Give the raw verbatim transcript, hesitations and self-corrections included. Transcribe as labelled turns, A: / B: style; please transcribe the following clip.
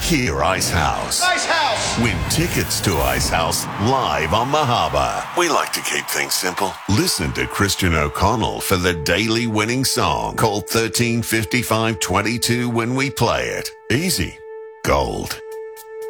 A: Hear Ice House.
B: Ice House!
A: Win tickets to Ice House live on the harbour. We like to keep things simple. Listen to Christian O'Connell for the daily winning song. Call thirteen fifty-five twenty-two when we play it. Easy. Gold.